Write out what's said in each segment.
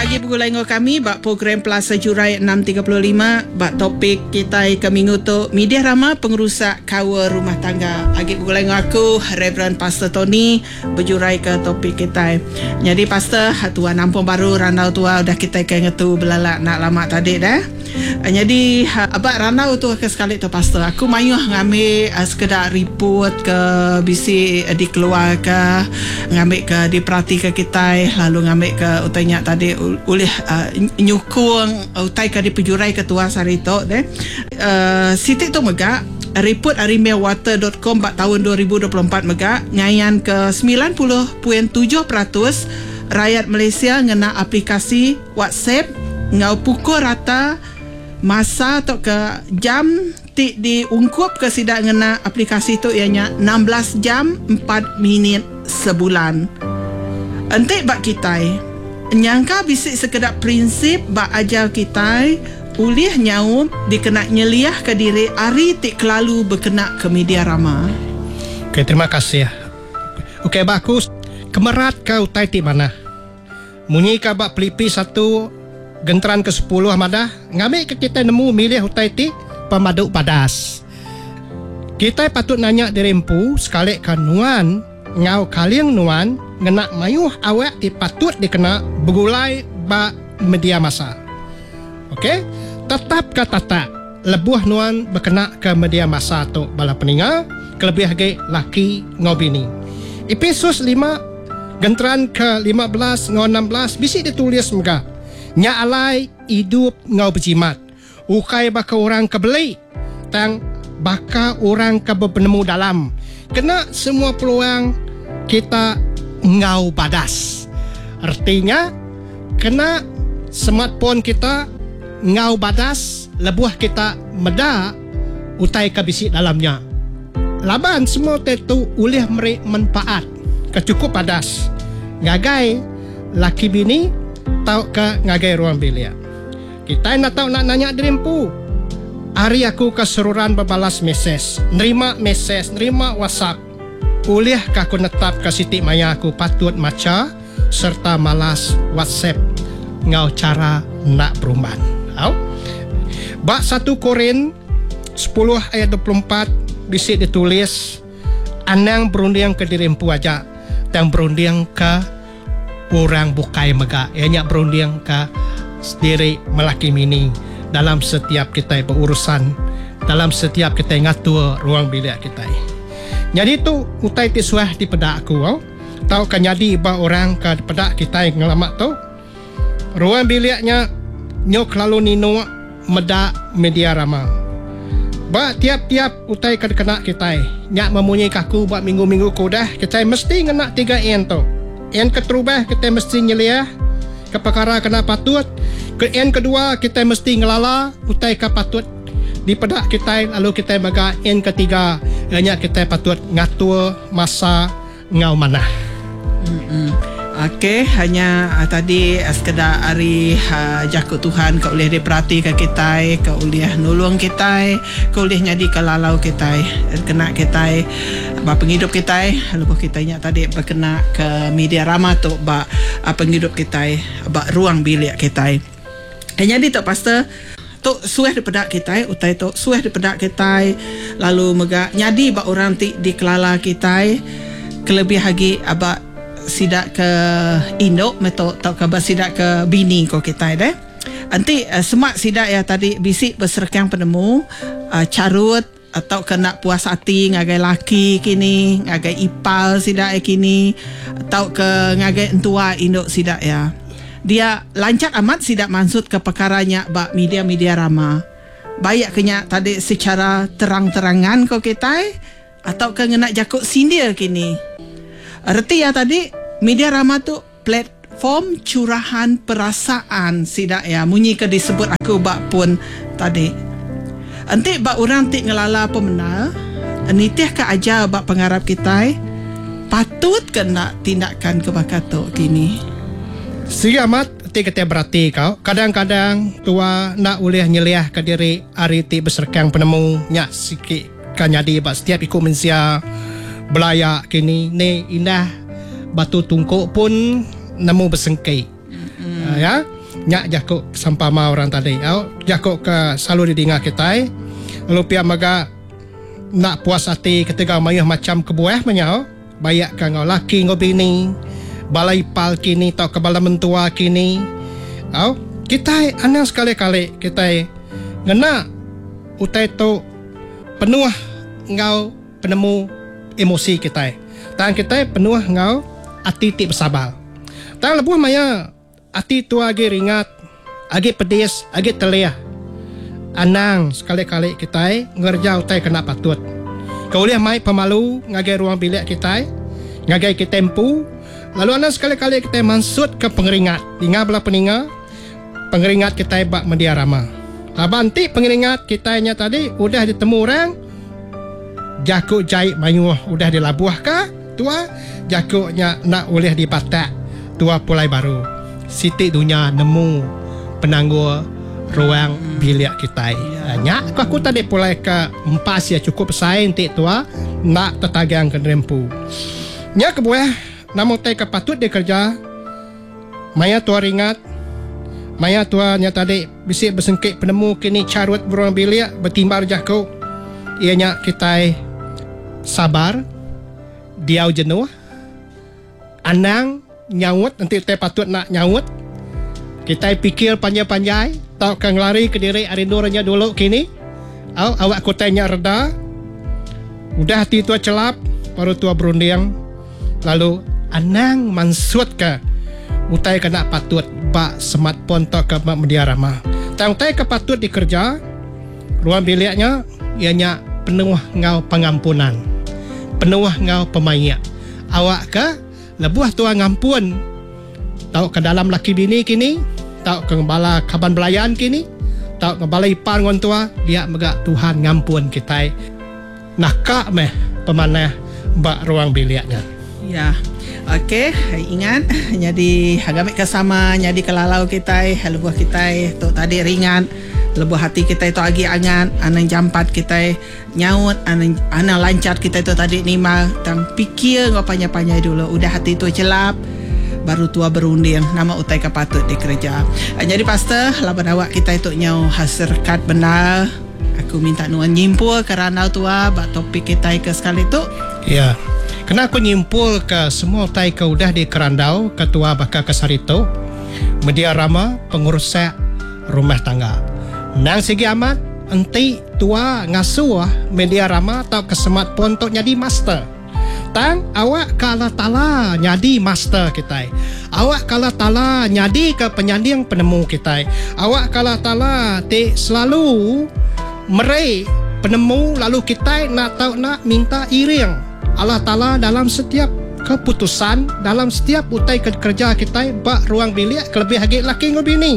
agi pengulai kami bak program Plaza Jurai 635 bak topik kita ke minggu tu media rama pengerusak kawa rumah tangga. Agi pengulai aku Reverend Pastor Tony berjurai ke topik kita. Jadi Pastor tuan Ampung Baru Ranau tua udah kita ngetu belalak nak lama tadi dah. Jadi abak Ranau tu ke sekali tu Pastor. Aku mayuh ngambil sekedar report ke bisi dikeluar ke ngambil ke diperhati ke kita lalu ngambil ke utanya tadi oleh nyukung utai ke dipejurai ketua sarito deh. Siti tu megak report arimewater.com bak tahun 2024 megak ngayan ke 90.7% rakyat Malaysia ngena aplikasi WhatsApp ngau pukul rata masa atau ke jam diungkup ke sidak ngena aplikasi tu ianya 16 jam 4 minit sebulan. Entik bak kita nyangka bisik sekedar prinsip bak ajar kita ulih nyaum dikena nyeliah ke diri ari tik kelalu berkena ke media rama. Okey, terima kasih. Okey, bagus. Kemerat kau tai ti mana? Munyi ka bak pelipi satu genteran ke-10 madah ngambil ke kita nemu milih utai ti pemaduk padas. Kita patut nanya diri empu sekali kanuan ngau kaliang nuan ngena mayuh awak ti patut dikena bergulai ba media masa. Okey, tetap ke tata lebuh nuan berkena ke media masa tu bala peninga kelebih lagi laki ngau bini. Episod 5 genteran ke 15 ngau 16 bisi ditulis mega nya alai hidup ngau berjimat ukai baka orang kebeli tang baka orang ke berpenemu dalam kena semua peluang kita ngau badas. Artinya kena smartphone kita ngau badas lebuh kita meda utai ke bisi dalamnya. Laban semua itu ulih meri manfaat kecukup padas ngagai laki bini tau ke ngagai ruang bilik. Kita nak tahu nak nanya diri empu. Hari aku keseruran berbalas mesej, nerima WhatsApp. Ulih ka aku netap ke siti maya aku patut maca serta malas WhatsApp ngau cara nak perumahan. Au. Bak 1 Korin 10 ayat 24 bisik ditulis anang berunding ke diri empu aja dan berunding ke orang bukai mega ianya berunding ke sendiri melaki mini dalam setiap kita berurusan dalam setiap kita ngatur ruang bilik kita. Jadi tu utai tisuah di pedak aku tahu kan jadi ba orang ke pedak kita yang ngelamat tu ruang biliknya nyok lalu nino meda media rama. Ba tiap-tiap utai ke kena kita nyak memunyi kaku buat minggu-minggu kodah kita mesti ngena 3 en tu. En keterubah kita mesti nyeliah ke perkara kena patut. Ke en kedua kita mesti ngelala utai ke patut di pedak kita lalu kita baga en ketiga hanya kita patut ngatur masa ngau mana. Okey, hanya tadi sekedar hari jakut Tuhan kau boleh diperhati ke kita, kau boleh nolong kita, kau boleh nyadi ke lalau kita, kena kita bak penghidup kita, lepas kita ingat tadi berkena ke media rama tu bak penghidup kita, bak ruang bilik kita. Jadi tu Pastor tu suah daripada kita utai tu suah daripada kita lalu mega nyadi bak orang di kelala kita kelebih lagi abak sidak ke induk meto tau ke sidak ke bini ko kita deh. Nanti semak sidak ya tadi bisik berserkang penemu carut atau kena puas hati ngagai laki kini ngagai ipal sidak kini atau ke ngagai entua induk sidak ya. Dia lancar amat sidak maksud ke perkaranya bak media-media rama. Bayak kenya tadi secara terang-terangan ko kita atau ke ngena jakut sindir kini. Arti ya tadi media rama tu platform curahan perasaan sidak ya munyi ke disebut aku bak pun tadi. Nanti bak orang tik ngelala pemenal nitih ke aja bak pengarap kita patut kena tindakan kebakato kini. Siamat ti kita berarti kau kadang-kadang tua nak ulih nyeliah ke diri ari ti berserkang penemu nyak sikit kan jadi bak setiap ikut mensia belayak kini ne indah batu tungkuk pun nemu bersengkai. Ya, nyak jakuk sampama orang tadi. Jakuk ke selalu didengar kita. Lalu pihak maga nak puas hati ketika mayuh macam kebuah menyau. Bayak ka ngau laki ngau bini. Balai pal kini tau ke bala mentua kini. Kita anang sekali-kali kita ngena utai tu penuh ngau penemu emosi kita. Tangan kita penuh ngau hati ti bersabar. Tangan lebuh maya hati tu agi ringat, agi pedis, agi telia. Anang sekali-kali kita ngerja utai kena patut. Kau lihat mai pemalu ngagai ruang bilik kita, ngagai kita tempu. Lalu anang sekali-kali kita mansut ke pengeringat. Ingat belah peninga, pengeringat kita bak media ramah. Abanti pengeringat kita nya tadi udah ditemu orang. Jakuk jahit mayuh udah dilabuh kah? Tua jakuknya nak boleh dipatak. Tua pulai baru. Siti dunia nemu penangguh ruang bilik kita. Nyak aku tadi pulai ke empas ya cukup sain tik tua nak tetagang ke rempu. Nyak kebuah namun tai kepatut dia kerja. Maya tua ringat. Maya tua nya tadi bisik bersengkit penemu kini carut beruang bilik bertimbar jakuk. Ianya kita sabar, diau jenuh, anang nyawut nanti kita patut nak nyawut. Kita pikir panjang-panjang, tau kang lari ke diri arinurnya dulu kini. Awak kotanya reda, udah hati tua celap, baru tua berunding, lalu anang mansut ke utai kena patut bak smartphone tok ke media ramah. Tang tai ke patut dikerja, ruang biliknya ianya penuh ngau pengampunan, penuh ngau pemayak. Awak ke lebuh tua ngampun, tau ke dalam laki bini kini, tau ke bala kaban belayan kini, tau ke bala ipar ngon tua, dia megak Tuhan ngampun kita. Nakak meh pemanah bak ruang biliknya. Ya. Okey, ingat jadi agamik kesama jadi kelalau kita, lebuh kita tu tadi ringan. Lebuh hati kita itu agi angan, anang jampat kita nyaut, anang lancar kita itu tadi nima, tang pikir ngau panjang-panjang dulu. Udah hati itu celap, baru tua berunding, nama utai kapatut di kerja. Jadi pastor, laban awak kita itu nyau hasilkat benar. Aku minta nuan nyimpul kerana tua, bak topik kita ke sekali tu. Ya, kena aku nyimpul ke semua utai ke udah di kerandau, ketua bakal kesarito, media rama, pengurus rumah tangga. Nang segi amat enti tua ngasuh media rama atau ke smartphone untuk jadi master. Tang awak kala tala nyadi master kita. Awak kala tala nyadi ke penyanding penemu kita. Awak kala tala te selalu merai penemu lalu kita nak tahu nak minta iring. Allah Taala dalam setiap keputusan, dalam setiap utai kerja kita bak ruang bilik kelebih lagi laki ngobini.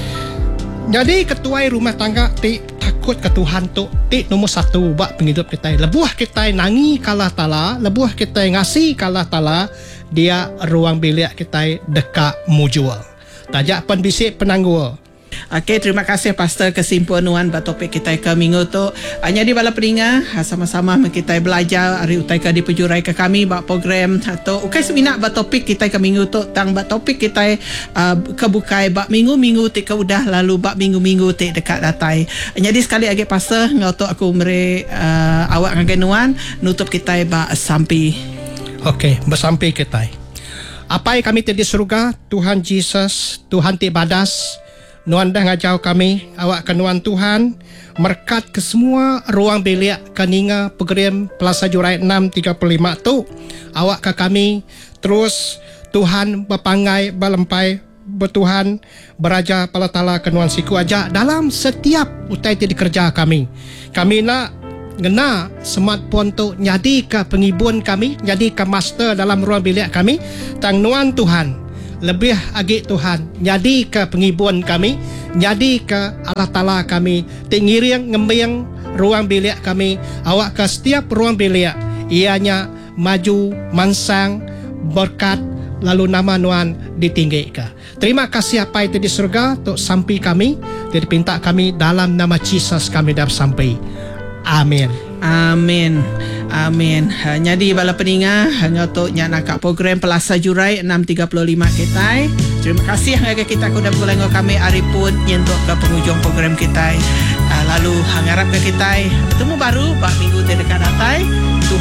Jadi ketua rumah tangga ti takut ke Tuhan tu ti nombor satu bak penghidup kita. Lebuh kita nangi kalah tala, lebuh kita ngasih kalah tala, dia ruang bilik kita dekat mujul. Tajak pen bisik penanggul. Okey, terima kasih Pastor kesimpulan buat topik kita ke minggu tu. Jadi bala peninga sama-sama kita belajar hari utai ke dipejurai ke kami buat program atau ukai semina buat topik kita ke minggu tu tang buat topik kita kebukai buat minggu-minggu ti ke udah lalu buat minggu-minggu ti dekat datai. Jadi sekali lagi Pastor ngau tu aku beri awak ngagenuan nutup kita buat sampai. Okey, bersampai kita. Apa yang kami di surga, Tuhan Yesus, Tuhan ti badas, Nuan dah ngajau kami, awak kenuan Tuhan, merkat ke semua ruang bilik keninga program Plaza Jurai 635 tu. Awak ke kami, terus Tuhan berpangai, berlempai, bertuhan, beraja palatala kenuan siku aja dalam setiap utai di kerja kami. Kami nak ngena smartphone tu nyadi ke pengibun kami, nyadi ke master dalam ruang bilik kami, tang nuan Tuhan. Lebih agi Tuhan nyadi ke pengibun kami, nyadi ke Allah Ta'ala kami, tingiring ngembang ruang bilik kami. Awak ke setiap ruang bilik ianya maju mansang berkat lalu nama nuan ditinggi ke. Terima kasih apa itu di surga untuk sampai kami, dipinta kami dalam nama Yesus kami dah sampai. Amin. Amin. Amin. Jadi bala peninga hanya untuk nak program Plaza Jurai 635 kita. terima kasih ngaga kita kuda pulang kami hari pun nyentuh ke penghujung program kita. Lalu harap ke kita bertemu baru bak minggu terdekat datang.